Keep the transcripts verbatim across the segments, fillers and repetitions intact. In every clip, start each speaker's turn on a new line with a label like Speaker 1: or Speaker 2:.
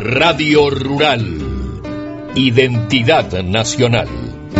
Speaker 1: Radio Rural. Identidad nacional.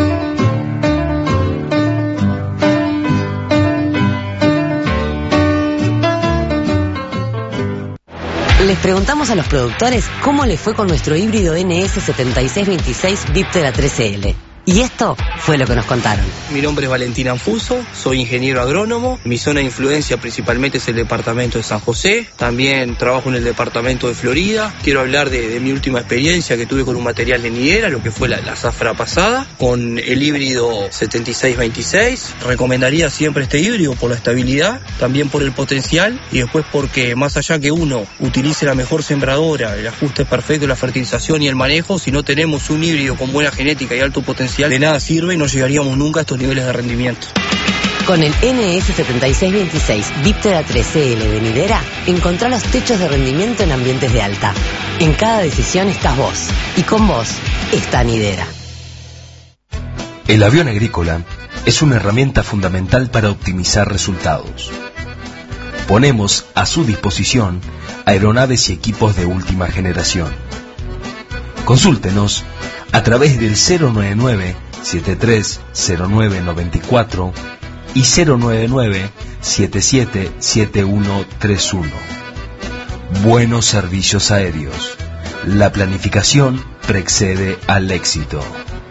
Speaker 2: Les preguntamos a los productores cómo les fue con nuestro híbrido N S setenta y seis veintiséis Viptera trece L. Y esto fue lo que nos contaron.
Speaker 3: Mi nombre es Valentín Anfuso, soy ingeniero agrónomo. Mi zona de influencia principalmente es el departamento de San José. También trabajo en el departamento de Florida. Quiero hablar de, de mi última experiencia que tuve con un material de nidera, lo que fue la, la zafra pasada, con el híbrido setenta y seis veintiséis. Recomendaría siempre este híbrido por la estabilidad, también por el potencial y después porque más allá que uno utilice la mejor sembradora, el ajuste perfecto, la fertilización y el manejo, si no tenemos un híbrido con buena genética y alto potencial, de nada sirve y no llegaríamos nunca a estos niveles de rendimiento.
Speaker 2: Con el N S setenta y seis veintiséis Viptera trece L de nidera, encontrá los techos de rendimiento en ambientes de alta. En cada decisión estás vos, y con vos está nidera.
Speaker 4: El avión agrícola es una herramienta fundamental para optimizar resultados. Ponemos a su disposición aeronaves y equipos de última generación. Consúltenos a través del cero nueve nueve, siete tres cero nueve nueve cuatro y cero nueve nueve, siete siete siete uno tres uno. Buenos servicios aéreos. La planificación precede al éxito.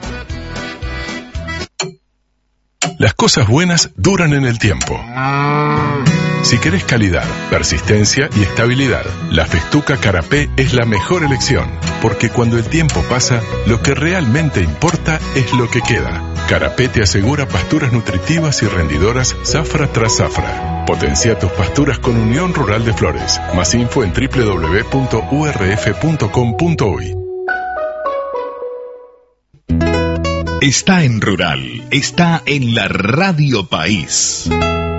Speaker 5: Las cosas buenas duran en el tiempo. Si querés calidad, persistencia y estabilidad, la Festuca Carapé es la mejor elección, porque cuando el tiempo pasa, lo que realmente importa es lo que queda. Carapé te asegura pasturas nutritivas y rendidoras zafra tras zafra. Potencia tus pasturas con Unión Rural de Flores. Más info en doble u doble u doble u punto u r f punto com punto uy.
Speaker 6: Está en Rural, está en la Radio País.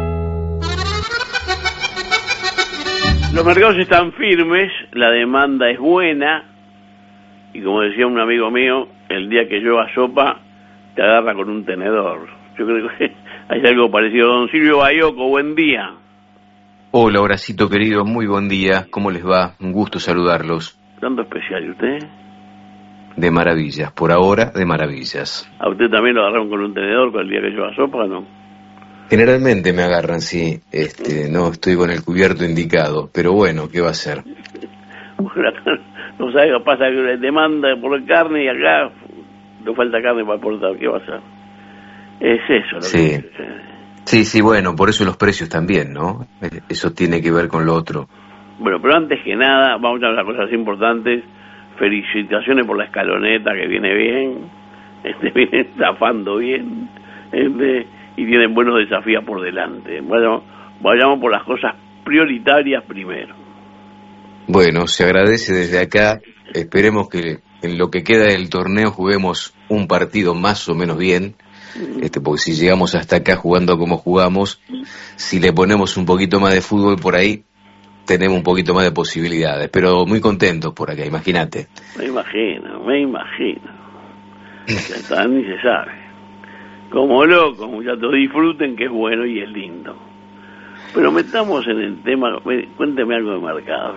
Speaker 7: Los mercados están firmes, la demanda es buena y como decía un amigo mío, el día que llueva sopa te agarra con un tenedor. Yo creo que hay algo parecido. Don Silvio Bayoco, buen día.
Speaker 8: Hola, Horacito querido, muy buen día. ¿Cómo les va? Un gusto saludarlos.
Speaker 7: ¿Tanto especial y usted?
Speaker 8: De maravillas, por ahora de maravillas.
Speaker 7: ¿A usted también lo agarraron con un tenedor con el día que llueva sopa o no?
Speaker 8: Generalmente me agarran, sí. Este, no estoy con el cubierto indicado, pero bueno, ¿qué va a ser?
Speaker 7: Bueno, no sabe qué pasa, que demanda por carne y acá no falta carne para aportar, ¿qué va a ser? Es eso lo
Speaker 8: sí.
Speaker 7: que...
Speaker 8: Sí, sí, bueno, por eso los precios también, ¿no? Eso tiene que ver con lo otro.
Speaker 7: Bueno, pero antes que nada, vamos a las cosas importantes. Felicitaciones por la escaloneta, que viene bien, este, viene zafando bien, este, y tienen buenos desafíos por delante. Bueno, vayamos por las cosas prioritarias primero.
Speaker 8: Bueno, se agradece desde acá. Esperemos que en lo que queda del torneo juguemos un partido más o menos bien, este, porque si llegamos hasta acá jugando como jugamos, si le ponemos un poquito más de fútbol por ahí, tenemos un poquito más de posibilidades, pero muy contentos por acá, imagínate.
Speaker 7: Me imagino, me imagino. Ya ni se sabe. Como locos, muchachos, disfruten que es bueno y es lindo. Pero metamos en el tema, cuénteme algo de mercado.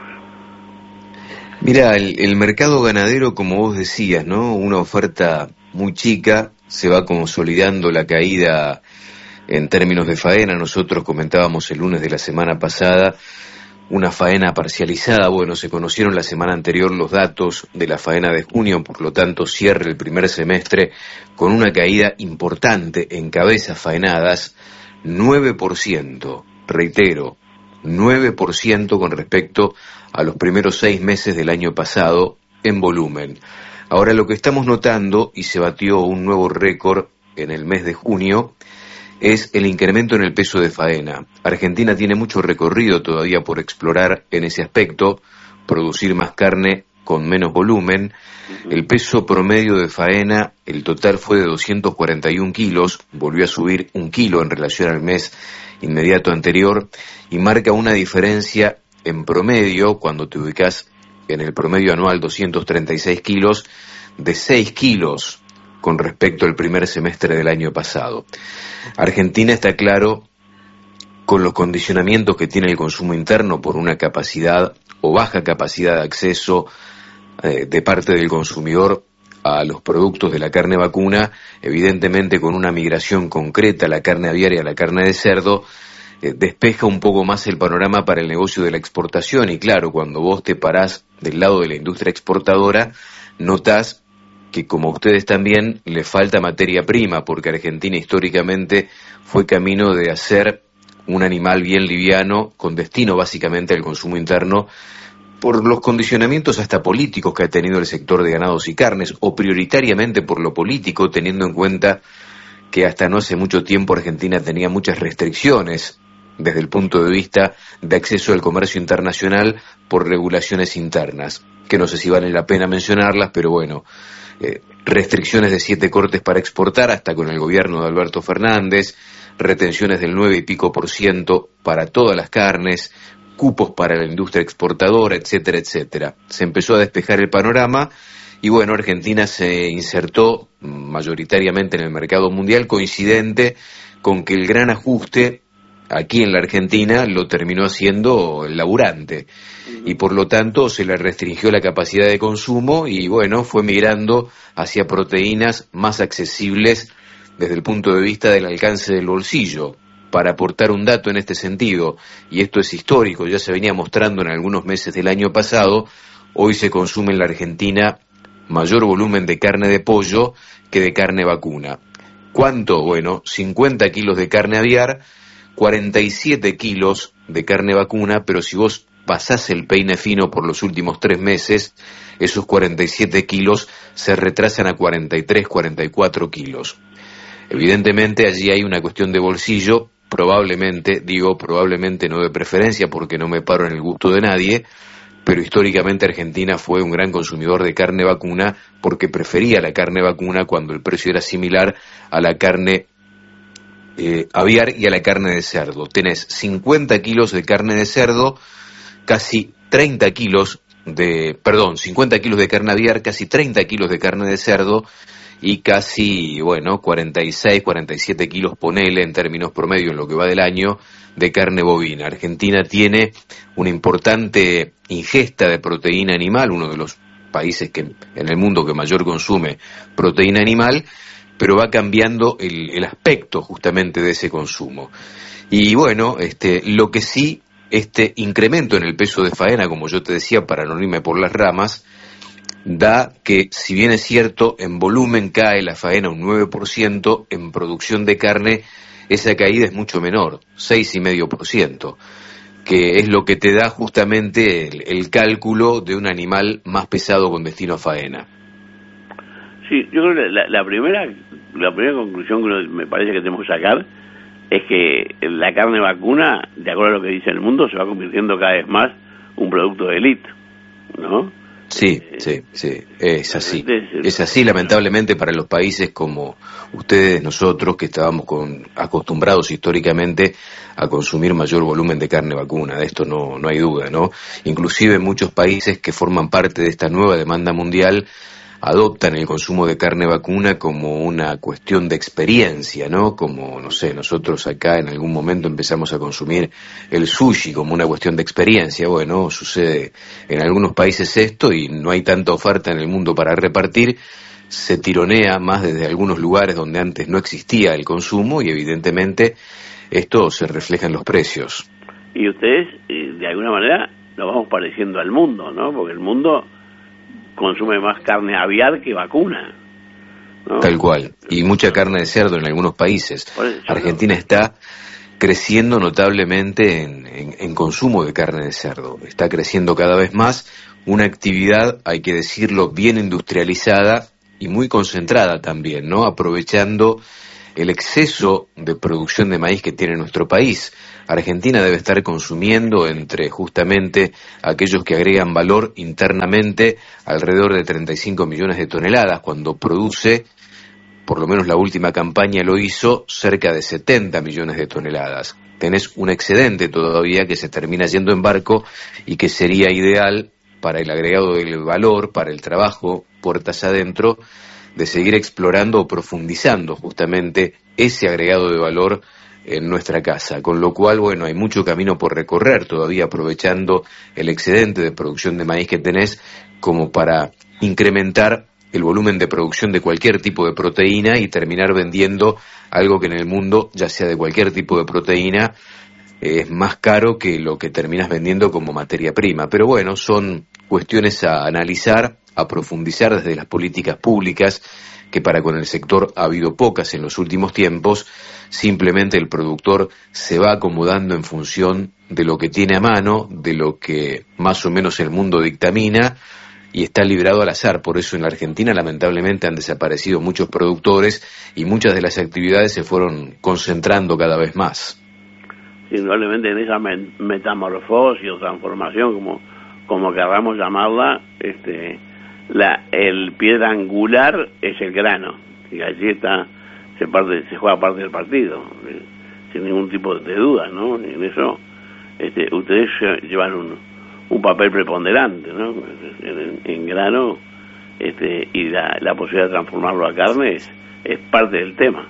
Speaker 8: Mira, el, el mercado ganadero, como vos decías, ¿no? Una oferta muy chica, se va consolidando la caída en términos de faena. Nosotros comentábamos el lunes de la semana pasada una faena parcializada. Bueno, se conocieron la semana anterior los datos de la faena de junio, por lo tanto cierre el primer semestre con una caída importante en cabezas faenadas, nueve por ciento, reitero, nueve por ciento con respecto a los primeros seis meses del año pasado en volumen. Ahora lo que estamos notando, y se batió un nuevo récord en el mes de junio, es el incremento en el peso de faena. Argentina tiene mucho recorrido todavía por explorar en ese aspecto, producir más carne con menos volumen. El peso promedio de faena, el total fue de doscientos cuarenta y un kilos, volvió a subir un kilo en relación al mes inmediato anterior, y marca una diferencia en promedio, cuando te ubicas en el promedio anual doscientos treinta y seis kilos, de seis kilos con respecto al primer semestre del año pasado. Argentina está claro con los condicionamientos que tiene el consumo interno por una capacidad o baja capacidad de acceso eh, de parte del consumidor a los productos de la carne vacuna, evidentemente con una migración concreta a la carne aviar y a la carne de cerdo, eh, despeja un poco más el panorama para el negocio de la exportación. Y claro, cuando vos te parás del lado de la industria exportadora, notás que, como a ustedes también, le falta materia prima, porque Argentina históricamente fue camino de hacer un animal bien liviano, con destino básicamente al consumo interno, por los condicionamientos hasta políticos que ha tenido el sector de ganados y carnes, o prioritariamente por lo político, teniendo en cuenta que hasta no hace mucho tiempo Argentina tenía muchas restricciones desde el punto de vista de acceso al comercio internacional por regulaciones internas, que no sé si vale la pena mencionarlas, pero bueno, eh, restricciones de siete cortes para exportar hasta con el gobierno de Alberto Fernández, retenciones del nueve y pico por ciento para todas las carnes, cupos para la industria exportadora, etcétera, etcétera. Se empezó a despejar el panorama y bueno, Argentina se insertó mayoritariamente en el mercado mundial, coincidente con que el gran ajuste aquí en la Argentina lo terminó haciendo el laburante y por lo tanto se le restringió la capacidad de consumo y bueno, fue migrando hacia proteínas más accesibles desde el punto de vista del alcance del bolsillo. Para aportar un dato en este sentido, y esto es histórico, ya se venía mostrando en algunos meses del año pasado, hoy se consume en la Argentina mayor volumen de carne de pollo que de carne vacuna. ¿Cuánto? Bueno, cincuenta kilos de carne aviar, cuarenta y siete kilos de carne vacuna, pero si vos pasás el peine fino por los últimos tres meses, esos cuarenta y siete kilos se retrasan a cuarenta y tres, cuarenta y cuatro kilos. Evidentemente allí hay una cuestión de bolsillo, probablemente, digo probablemente no de preferencia porque no me paro en el gusto de nadie, pero históricamente Argentina fue un gran consumidor de carne vacuna porque prefería la carne vacuna cuando el precio era similar a la carne eh, aviar y a la carne de cerdo. Tenés cincuenta kilos de carne de cerdo, casi treinta kilos de, perdón, cincuenta kilos de carne aviar, casi treinta kilos de carne de cerdo, y casi, bueno, cuarenta y seis, cuarenta y siete kilos, ponele en términos promedio en lo que va del año, de carne bovina. Argentina tiene una importante ingesta de proteína animal, uno de los países que en el mundo que mayor consume proteína animal, pero va cambiando el, el aspecto justamente de ese consumo. Y bueno, este, lo que sí, este incremento en el peso de faena, como yo te decía, para no irme por las ramas, da que, si bien es cierto, en volumen cae la faena un nueve por ciento, en producción de carne esa caída es mucho menor, seis coma cinco por ciento, que es lo que te da justamente el, el cálculo de un animal más pesado con destino a faena.
Speaker 7: Sí, yo creo que la, la primera la primera conclusión que me parece que tenemos que sacar es que la carne vacuna, de acuerdo a lo que dice el mundo, se va convirtiendo cada vez más un producto de élite, ¿no?
Speaker 8: Sí, sí, sí, es así. Es así, lamentablemente, para los países como ustedes, nosotros, que estábamos con, acostumbrados históricamente a consumir mayor volumen de carne vacuna. De esto no, no hay duda, ¿no? Inclusive muchos países que forman parte de esta nueva demanda mundial adoptan el consumo de carne vacuna como una cuestión de experiencia, ¿no? Como, no sé, nosotros acá en algún momento empezamos a consumir el sushi como una cuestión de experiencia. Bueno, sucede en algunos países esto y no hay tanta oferta en el mundo para repartir, se tironea más desde algunos lugares donde antes no existía el consumo y evidentemente esto se refleja en los precios.
Speaker 7: Y ustedes, de alguna manera, nos vamos pareciendo al mundo, ¿no? Porque el mundo consume más carne aviar que vacuna, ¿no?
Speaker 8: Tal cual, y mucha carne de cerdo en algunos países. Argentina está creciendo notablemente en, en, en consumo de carne de cerdo, está creciendo cada vez más, una actividad, hay que decirlo, bien industrializada y muy concentrada también, ¿no? Aprovechando el exceso de producción de maíz que tiene nuestro país. Argentina debe estar consumiendo entre justamente aquellos que agregan valor internamente alrededor de treinta y cinco millones de toneladas, cuando produce, por lo menos la última campaña lo hizo, cerca de setenta millones de toneladas. Tenés un excedente todavía que se termina yendo en barco y que sería ideal para el agregado del valor, para el trabajo, puertas adentro, de seguir explorando o profundizando justamente ese agregado de valor en nuestra casa, con lo cual, bueno, hay mucho camino por recorrer todavía, aprovechando el excedente de producción de maíz que tenés como para incrementar el volumen de producción de cualquier tipo de proteína y terminar vendiendo algo que en el mundo, ya sea de cualquier tipo de proteína, es más caro que lo que terminas vendiendo como materia prima. Pero bueno, son cuestiones a analizar, a profundizar desde las políticas públicas, que para con el sector ha habido pocas en los últimos tiempos. Simplemente el productor se va acomodando en función de lo que tiene a mano, de lo que más o menos el mundo dictamina, y está librado al azar. Por eso en la Argentina lamentablemente han desaparecido muchos productores y muchas de las actividades se fueron concentrando cada vez más.
Speaker 7: Indudablemente en esa metamorfosis o transformación, como, como queramos llamarla, este, la, el piedra angular es el grano, y allí está, se, parte, se juega parte del partido, eh, sin ningún tipo de duda, ¿no? En eso este, ustedes llevan un, un papel preponderante, ¿no? En, en grano, este, y la, la posibilidad de transformarlo a carne es, es parte del tema.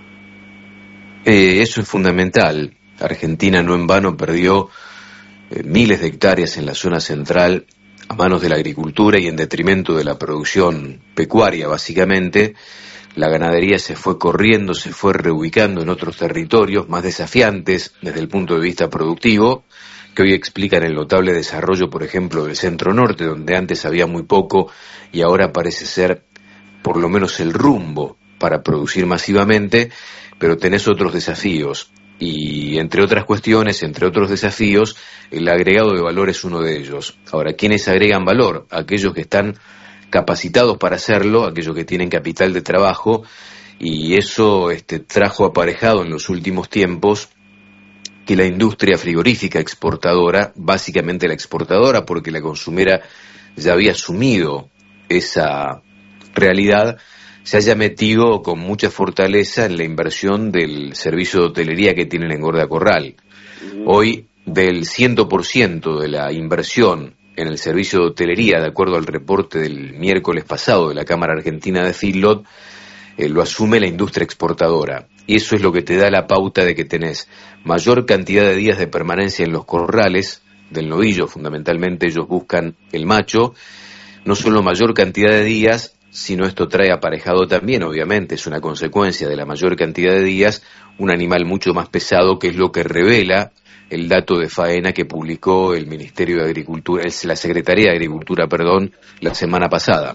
Speaker 8: Eh, eso es fundamental. Argentina no en vano perdió eh, miles de hectáreas en la zona central a manos de la agricultura y en detrimento de la producción pecuaria, básicamente. La ganadería se fue corriendo, se fue reubicando en otros territorios más desafiantes desde el punto de vista productivo, que hoy explican el notable desarrollo, por ejemplo, del centro norte, donde antes había muy poco y ahora parece ser por lo menos el rumbo para producir masivamente, pero tenés otros desafíos. Y entre otras cuestiones, entre otros desafíos, el agregado de valor es uno de ellos. Ahora, ¿quiénes agregan valor? Aquellos que están capacitados para hacerlo, aquellos que tienen capital de trabajo, y eso este, trajo aparejado en los últimos tiempos que la industria frigorífica exportadora, básicamente la exportadora, porque la consumera ya había asumido esa realidad, se haya metido con mucha fortaleza en la inversión del servicio de hotelería que tienen en Gorda Corral. Hoy, del cien por ciento de la inversión en el servicio de hotelería, de acuerdo al reporte del miércoles pasado de la Cámara Argentina de Feedlot, eh, lo asume la industria exportadora. Y eso es lo que te da la pauta de que tenés mayor cantidad de días de permanencia en los corrales del novillo. Fundamentalmente ellos buscan el macho, no solo mayor cantidad de días, sino esto trae aparejado también, obviamente, es una consecuencia de la mayor cantidad de días, un animal mucho más pesado, que es lo que revela el dato de faena que publicó el Ministerio de Agricultura, la Secretaría de Agricultura, perdón, la semana pasada.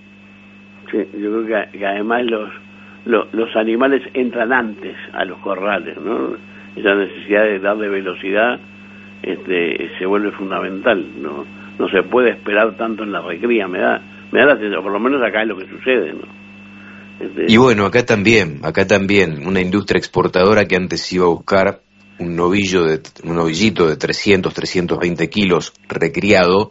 Speaker 7: Sí, yo creo que, que además los, los los animales entran antes a los corrales, ¿no? Esa necesidad de darle velocidad este, se vuelve fundamental, ¿no? No se puede esperar tanto en la recría, me da me da la sensación, por lo menos acá es lo que sucede, ¿no? Este...
Speaker 8: Y bueno, acá también, acá también, una industria exportadora que antes iba a buscar un novillo, de un novillito de trescientos, trescientos veinte kilos recriado,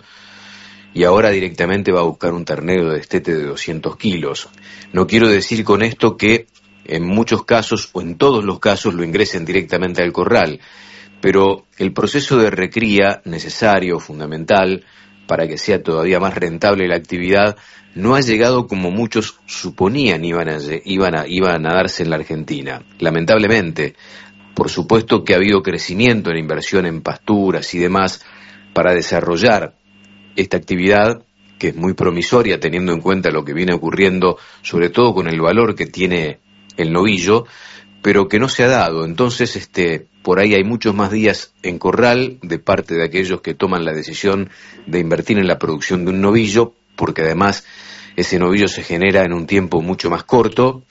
Speaker 8: y ahora directamente va a buscar un ternero de destete de doscientos kilos. No quiero decir con esto que en muchos casos, o en todos los casos, lo ingresen directamente al corral, pero el proceso de recría necesario, fundamental, para que sea todavía más rentable la actividad, no ha llegado como muchos suponían iban a, iban a, iban a darse en la Argentina. Lamentablemente, por supuesto que ha habido crecimiento en inversión en pasturas y demás para desarrollar esta actividad, que es muy promisoria teniendo en cuenta lo que viene ocurriendo, sobre todo con el valor que tiene el novillo, pero que no se ha dado. Entonces, este, por ahí hay muchos más días en corral de parte de aquellos que toman la decisión de invertir en la producción de un novillo, porque además ese novillo se genera en un tiempo mucho más corto,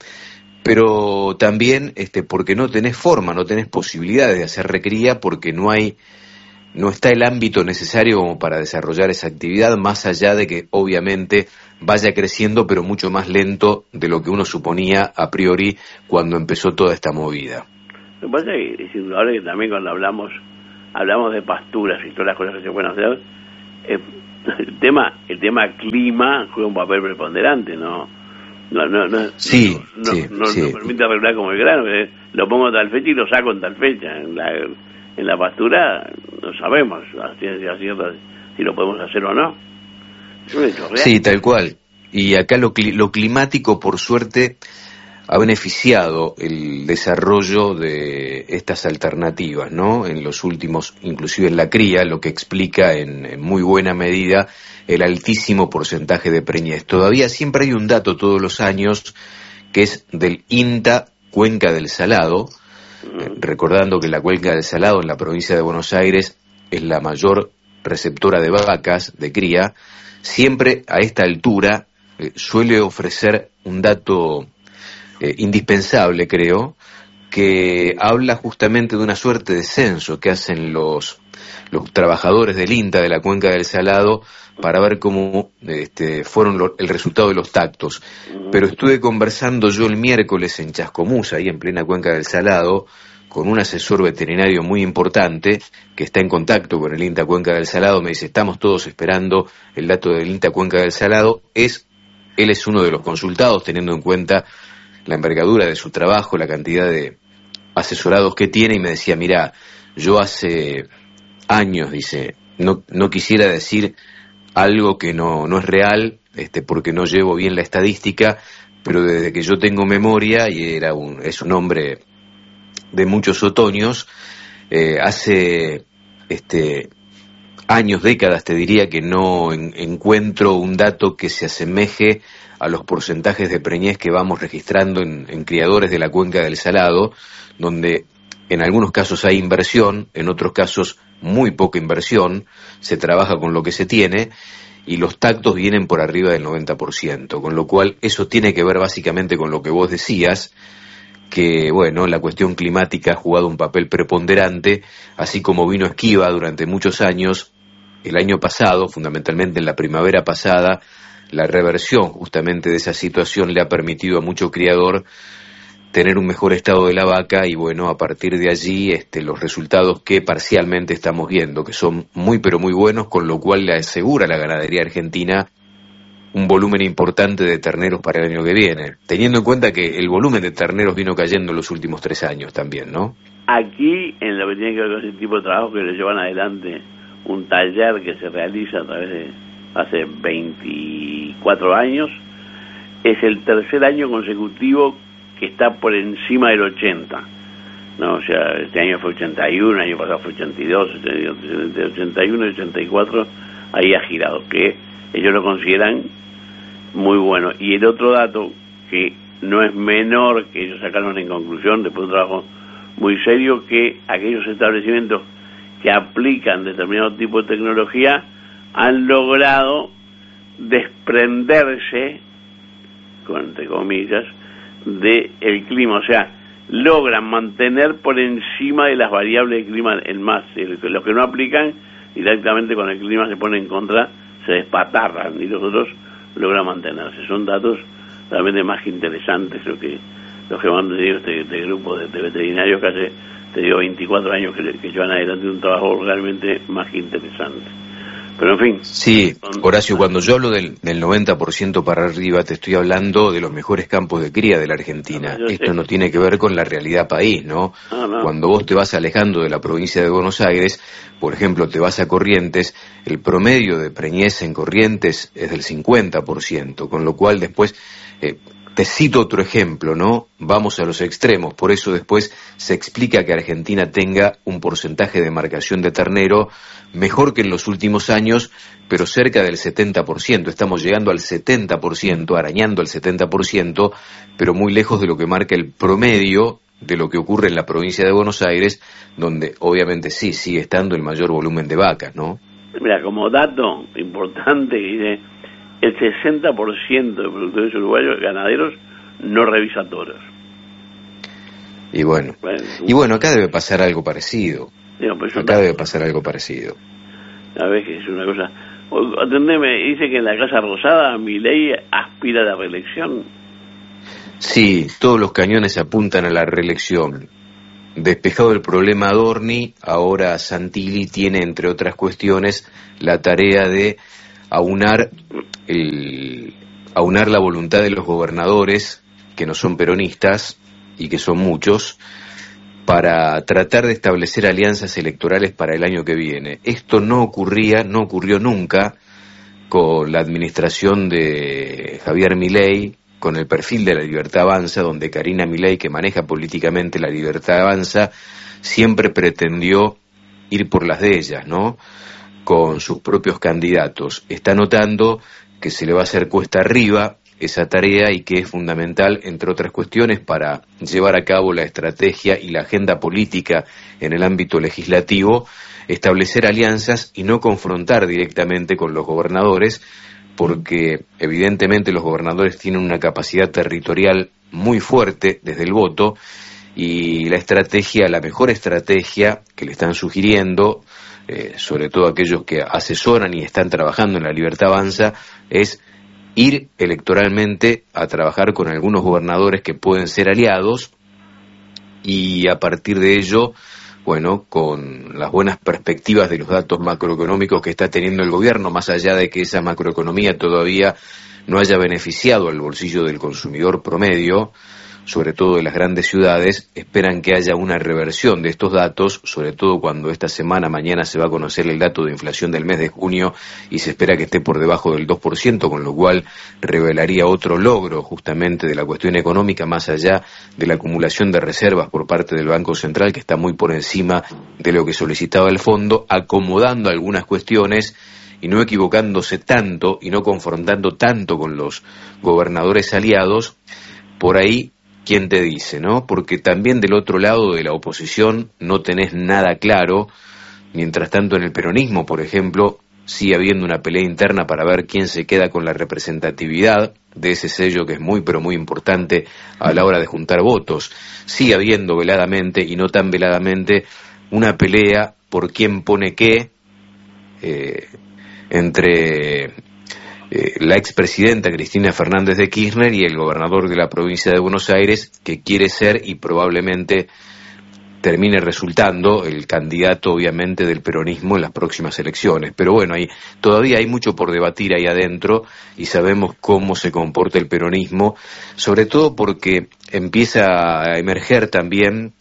Speaker 8: pero también este, porque no tenés forma, no tenés posibilidades de hacer recría, porque no hay, no está el ámbito necesario como para desarrollar esa actividad, más allá de que obviamente vaya creciendo, pero mucho más lento de lo que uno suponía a priori cuando empezó toda esta movida.
Speaker 7: Lo que pasa es que, sin duda, que también cuando hablamos hablamos de pasturas y todas las cosas que se pueden hacer, eh, el tema el tema clima juega un papel preponderante, ¿no? No, no, no,
Speaker 8: sí,
Speaker 7: no,
Speaker 8: sí,
Speaker 7: no,
Speaker 8: sí.
Speaker 7: no permite arreglar como el grano, que lo pongo en tal fecha y lo saco en tal fecha. En la, en la pastura no sabemos a ciencia cierta si lo podemos hacer o no.
Speaker 8: Sí, tal cual. Y acá lo, lo climático, por suerte, ha beneficiado el desarrollo de estas alternativas, ¿no? En los últimos, inclusive en la cría, lo que explica en, en muy buena medida el altísimo porcentaje de preñez. Todavía siempre hay un dato todos los años que es del INTA Cuenca del Salado, eh, recordando que la Cuenca del Salado en la provincia de Buenos Aires es la mayor receptora de vacas de cría. Siempre a esta altura eh, suele ofrecer un dato eh, indispensable, creo, que habla justamente de una suerte de censo que hacen los, los trabajadores del INTA de la Cuenca del Salado para ver cómo este, fueron lo, el resultado de los tactos. Pero estuve conversando yo el miércoles en Chascomús, ahí en plena Cuenca del Salado, con un asesor veterinario muy importante que está en contacto con el INTA Cuenca del Salado. Me dice, estamos todos esperando el dato del INTA Cuenca del Salado. Es, él es uno de los consultados, teniendo en cuenta la envergadura de su trabajo, la cantidad de asesorados que tiene, y me decía, mirá, yo hace años, dice, no, no quisiera decir algo que no, no es real, este, porque no llevo bien la estadística, pero desde que yo tengo memoria, y era un, es un hombre de muchos otoños, eh, hace este, años, décadas, te diría que no en, encuentro un dato que se asemeje a los porcentajes de preñez que vamos registrando en, en criadores de la Cuenca del Salado, donde en algunos casos hay inversión, en otros casos muy poca inversión, se trabaja con lo que se tiene, y los tactos vienen por arriba del noventa por ciento, con lo cual eso tiene que ver básicamente con lo que vos decías, que bueno, la cuestión climática ha jugado un papel preponderante, así como vino esquiva durante muchos años. El año pasado, fundamentalmente en la primavera pasada, la reversión justamente de esa situación le ha permitido a mucho criador tener un mejor estado de la vaca, y bueno, a partir de allí este, los resultados que parcialmente estamos viendo, que son muy pero muy buenos, con lo cual le asegura a la ganadería argentina un volumen importante de terneros para el año que viene, teniendo en cuenta que el volumen de terneros vino cayendo en los últimos tres años también, ¿no?
Speaker 7: Aquí, en lo que tiene que ver con ese tipo de trabajo, que le llevan adelante un taller que se realiza a través de hace veinticuatro años, es el tercer año consecutivo que está por encima del ochenta, ¿no? O sea, este año fue ochenta y uno, el año pasado fue ochenta y dos, de ochenta y uno y ochenta y cuatro ahí ha girado, que ellos lo consideran muy bueno. Y el otro dato, que no es menor, que ellos sacaron en conclusión, después de un trabajo muy serio, que aquellos establecimientos que aplican determinado tipo de tecnología han logrado desprenderse, con, entre comillas, del clima, o sea, logran mantener por encima de las variables del clima el más. Los que no aplican directamente con el clima se ponen en contra, se despatarran, y los otros logran mantenerse. Son datos realmente más que interesantes lo que los que van a decir este, este grupo de, de veterinarios que hace, te digo, veinticuatro años que, que llevan adelante un trabajo realmente más que interesante. Pero en fin.
Speaker 8: Sí, Horacio, cuando yo hablo del, del noventa por ciento para arriba, te estoy hablando de los mejores campos de cría de la Argentina. No, Esto sé. no tiene que ver con la realidad país, ¿no? No, no. Cuando vos te vas alejando de la provincia de Buenos Aires, por ejemplo, te vas a Corrientes, el promedio de preñez en Corrientes es del cincuenta por ciento, con lo cual después... Eh, Te cito otro ejemplo, ¿no? Vamos a los extremos, por eso después se explica que Argentina tenga un porcentaje de marcación de ternero mejor que en los últimos años, pero cerca del setenta por ciento. Estamos llegando al setenta por ciento, arañando el setenta por ciento, pero muy lejos de lo que marca el promedio de lo que ocurre en la provincia de Buenos Aires, donde obviamente sí sigue estando el mayor volumen de vacas, ¿no?
Speaker 7: Mira, como dato importante, dice... el sesenta por ciento de productores uruguayos ganaderos no revisa toros.
Speaker 8: Y bueno, bueno, y bueno, acá debe pasar algo parecido. Digo, pues acá debe pasar algo parecido.
Speaker 7: A ver, que es una cosa... Atendeme, dice que en la Casa Rosada Milei aspira a la reelección.
Speaker 8: Sí, todos los cañones apuntan a la reelección. Despejado el problema Adorni, ahora Santilli tiene, entre otras cuestiones, la tarea de aunar el aunar la voluntad de los gobernadores, que no son peronistas y que son muchos, para tratar de establecer alianzas electorales para el año que viene. Esto no ocurría, no ocurrió nunca con la administración de Javier Milei, con el perfil de La Libertad Avanza, donde Karina Milei, que maneja políticamente La Libertad Avanza, siempre pretendió ir por las de ellas, ¿no? Con sus propios candidatos. Está notando que se le va a hacer cuesta arriba esa tarea y que es fundamental, entre otras cuestiones, para llevar a cabo la estrategia y la agenda política en el ámbito legislativo, establecer alianzas y no confrontar directamente con los gobernadores, porque evidentemente los gobernadores tienen una capacidad territorial muy fuerte desde el voto, y la estrategia, la mejor estrategia que le están sugiriendo, eh, sobre todo aquellos que asesoran y están trabajando en La Libertad Avanza, es ir electoralmente a trabajar con algunos gobernadores que pueden ser aliados, y a partir de ello, bueno, con las buenas perspectivas de los datos macroeconómicos que está teniendo el gobierno, más allá de que esa macroeconomía todavía no haya beneficiado al bolsillo del consumidor promedio, sobre todo de las grandes ciudades, esperan que haya una reversión de estos datos, sobre todo cuando esta semana, mañana, se va a conocer el dato de inflación del mes de junio y se espera que esté por debajo del dos por ciento, con lo cual revelaría otro logro justamente de la cuestión económica, más allá de la acumulación de reservas por parte del Banco Central, que está muy por encima de lo que solicitaba el fondo, acomodando algunas cuestiones y no equivocándose tanto y no confrontando tanto con los gobernadores aliados. Por ahí, ¿quién te dice, no? Porque también del otro lado de la oposición no tenés nada claro. Mientras tanto, en el peronismo, por ejemplo, sigue habiendo una pelea interna para ver quién se queda con la representatividad de ese sello que es muy pero muy importante a la hora de juntar votos. Sigue habiendo veladamente, y no tan veladamente, una pelea por quién pone qué eh, entre Eh, la expresidenta Cristina Fernández de Kirchner y el gobernador de la provincia de Buenos Aires, que quiere ser y probablemente termine resultando el candidato, obviamente, del peronismo en las próximas elecciones. Pero bueno, hay, todavía hay mucho por debatir ahí adentro, y sabemos cómo se comporta el peronismo, sobre todo porque empieza a emerger también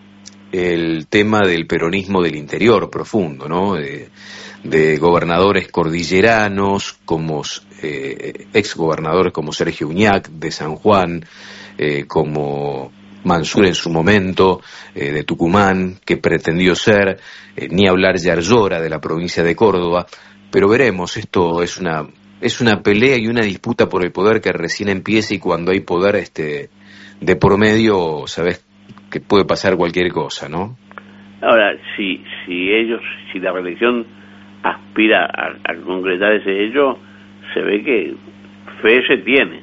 Speaker 8: el tema del peronismo del interior profundo, ¿no? De, de gobernadores cordilleranos, como eh, exgobernadores como Sergio Uñac de San Juan, eh, como Mansur en su momento, eh, de Tucumán, que pretendió ser, eh, ni hablar de Arlora, de la provincia de Córdoba. Pero veremos, esto es una es una pelea y una disputa por el poder que recién empieza, y cuando hay poder este de por medio, sabes que puede pasar cualquier cosa, ¿no?
Speaker 7: Ahora, si si ellos, si la reelección aspira a, a concretar ese hecho, se ve que fe se tiene.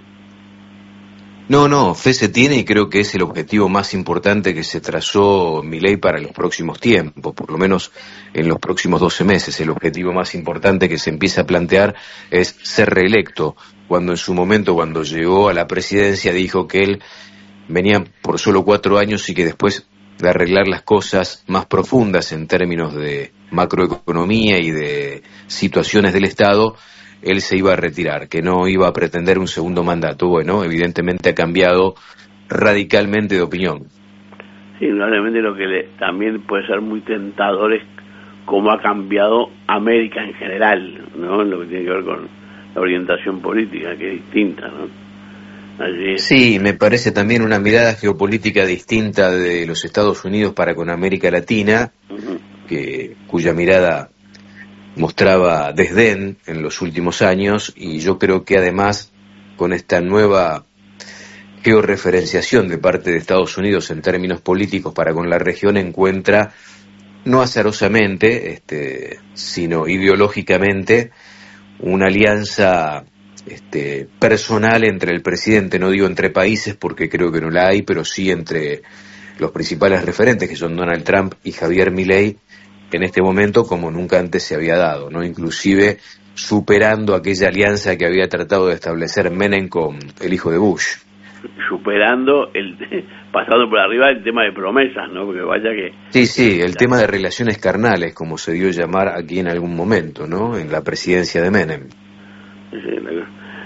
Speaker 8: No, no, fe se tiene, y creo que es el objetivo más importante que se trazó Milei para los próximos tiempos, por lo menos en los próximos doce meses. El objetivo más importante que se empieza a plantear es ser reelecto, cuando en su momento, cuando llegó a la presidencia, dijo que él venía por solo cuatro años y que después de arreglar las cosas más profundas en términos de macroeconomía y de situaciones del Estado, él se iba a retirar, que no iba a pretender un segundo mandato. Bueno, evidentemente ha cambiado radicalmente de opinión.
Speaker 7: Sí, probablemente lo que le, también puede ser muy tentador es cómo ha cambiado América en general, ¿no? Lo que tiene que ver con la orientación política, que es distinta, ¿no? Allí.
Speaker 8: Sí, me parece también una mirada geopolítica distinta de los Estados Unidos para con América Latina, uh-huh. que, cuya mirada mostraba desdén en los últimos años, y yo creo que además con esta nueva georreferenciación de parte de Estados Unidos en términos políticos para con la región, encuentra, no azarosamente, este, sino ideológicamente, una alianza este, personal entre el presidente, no digo entre países porque creo que no la hay, pero sí entre los principales referentes, que son Donald Trump y Javier Milei, en este momento como nunca antes se había dado, ¿no? Inclusive superando aquella alianza que había tratado de establecer Menem con el hijo de Bush.
Speaker 7: Superando, el pasando por arriba el tema de promesas, ¿no? Porque vaya que...
Speaker 8: Sí, sí, el tema de relaciones carnales, como se dio a llamar aquí en algún momento, ¿no? En la presidencia de Menem.
Speaker 7: Sí,